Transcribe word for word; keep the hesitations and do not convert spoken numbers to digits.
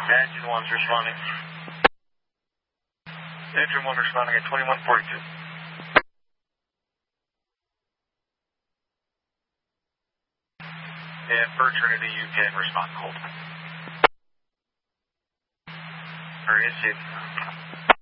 Engine one's responding. Engine one responding at twenty-one forty-two. And for Trinity, you can respond. Hold. Or is it?